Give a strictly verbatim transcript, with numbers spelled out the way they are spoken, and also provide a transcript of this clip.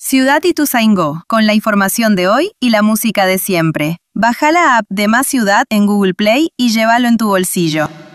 Ciudad Ituzaingó, con la información de hoy y la música de siempre. Baja la app de Más Ciudad en Google Play y llévalo en tu bolsillo.